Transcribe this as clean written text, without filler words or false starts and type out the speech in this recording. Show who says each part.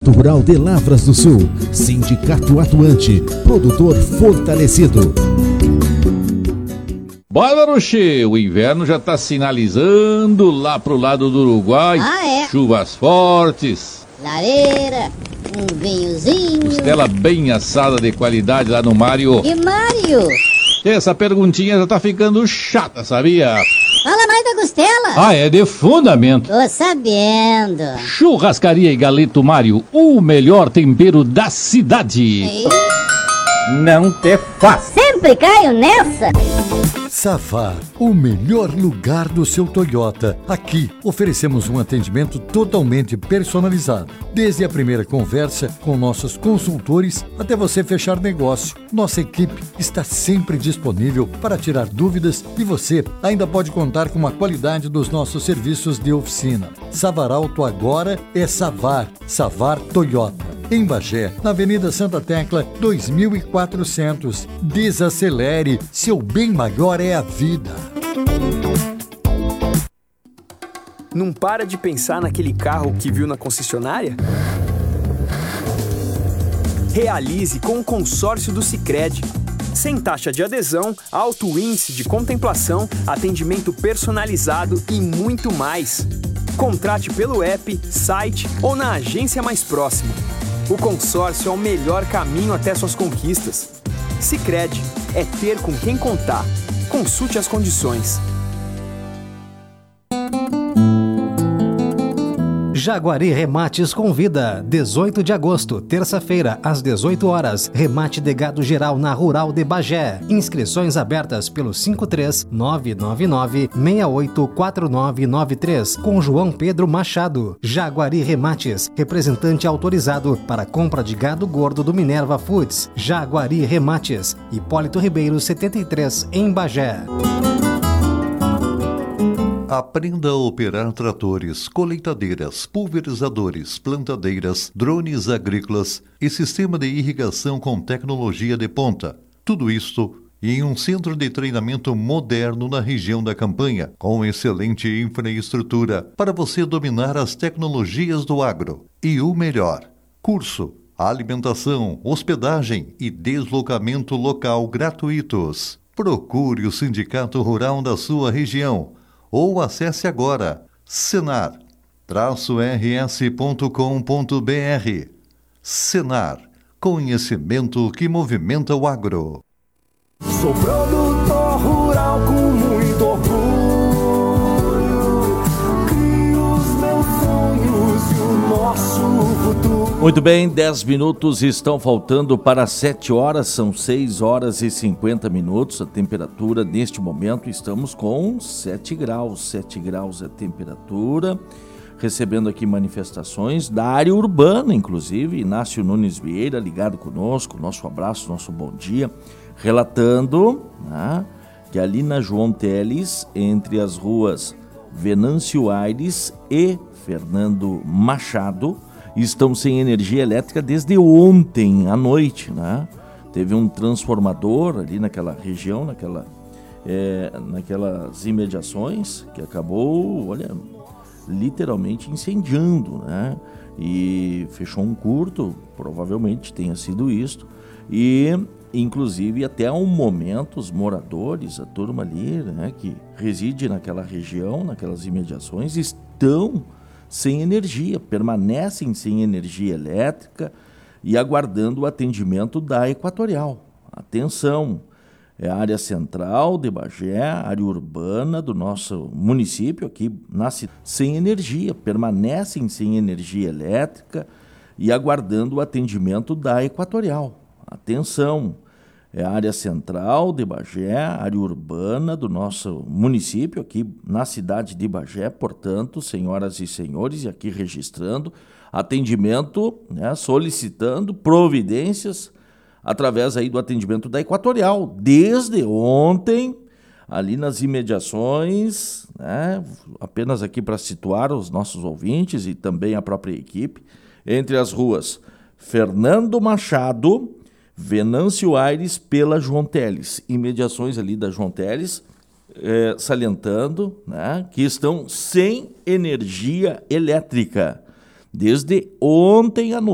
Speaker 1: Sindicato Rural de Lavras do Sul. Sindicato atuante, produtor fortalecido.
Speaker 2: Bora, Baruchi! O inverno já está sinalizando lá pro lado do Uruguai. Chuvas fortes.
Speaker 3: Lareira, um vinhozinho.
Speaker 2: Costela bem assada de qualidade lá no Mário.
Speaker 3: E Mário?
Speaker 2: Essa perguntinha já tá ficando chata, sabia?
Speaker 3: Fala mais da costela.
Speaker 2: É de fundamento.
Speaker 3: Tô sabendo.
Speaker 2: Churrascaria e Galeto Mário, o melhor tempero da cidade. Não te faz.
Speaker 3: Sempre caio nessa.
Speaker 4: Savar, o melhor lugar do seu Toyota. Aqui oferecemos um atendimento totalmente personalizado. Desde a primeira conversa com nossos consultores até você fechar negócio. Nossa equipe está sempre disponível para tirar dúvidas e você ainda pode contar com a qualidade dos nossos serviços de oficina. Savar Auto agora é Savar. Savar Toyota. Em Bagé, na Avenida Santa Tecla, 2400. Desacelere, seu bem maior é a vida.
Speaker 5: Não para de pensar naquele carro que viu na concessionária? Realize com o consórcio do Sicredi. Sem taxa de adesão, alto índice de contemplação, atendimento personalizado e muito mais. Contrate pelo app, site ou na agência mais próxima. O consórcio é o melhor caminho até suas conquistas. Sicredi é ter com quem contar. Consulte as condições.
Speaker 6: Jaguari Remates convida, 18 de agosto, terça-feira, às 18 horas, remate de gado geral na Rural de Bagé. Inscrições abertas pelo 53999-684993, com João Pedro Machado. Jaguari Remates, representante autorizado para compra de gado gordo do Minerva Foods. Jaguari Remates, Hipólito Ribeiro 73, em Bagé.
Speaker 7: Aprenda a operar tratores, colheitadeiras, pulverizadores, plantadeiras, drones agrícolas e sistema de irrigação com tecnologia de ponta. Tudo isto em um centro de treinamento moderno na região da Campanha, com excelente infraestrutura para você dominar as tecnologias do agro. E o melhor, curso, alimentação, hospedagem e deslocamento local gratuitos. Procure o Sindicato Rural da sua região ou acesse agora senar-rs.com.br. Senar, conhecimento que movimenta o agro.
Speaker 8: Sou produtor rural com muito orgulho. Crio os meus sonhos e o nosso futuro.
Speaker 2: Muito bem, 10 minutos estão faltando para 7 horas, são 6 horas e 50 minutos. A temperatura neste momento, estamos com 7 graus a temperatura. Recebendo aqui manifestações da área urbana, inclusive, Inácio Nunes Vieira ligado conosco, nosso abraço, nosso bom dia, relatando, né, que ali na João Teles, entre as ruas Venâncio Aires e Fernando Machado, estão sem energia elétrica desde ontem à noite, né? Teve um transformador ali naquela região, naquelas imediações, que acabou, literalmente incendiando, né? E fechou um curto, provavelmente tenha sido isto, e inclusive até um momento os moradores, a turma ali, né, que reside naquela região, naquelas imediações, estão sem energia, permanecem sem energia elétrica e aguardando o atendimento da Equatorial. Atenção, é a área central de Bagé, área urbana do nosso município, aqui nasce sem energia, permanecem sem energia elétrica e aguardando o atendimento da Equatorial. Atenção, é a área central de Bagé, área urbana do nosso município, aqui na cidade de Bagé, portanto, senhoras e senhores, e aqui registrando atendimento, né, solicitando providências através aí do atendimento da Equatorial. Desde ontem, ali nas imediações, né, apenas aqui para situar os nossos ouvintes e também a própria equipe, entre as ruas Fernando Machado, Venâncio Aires pela João Teles, imediações ali da João Teles, salientando, né, que estão sem energia elétrica desde ontem à noite.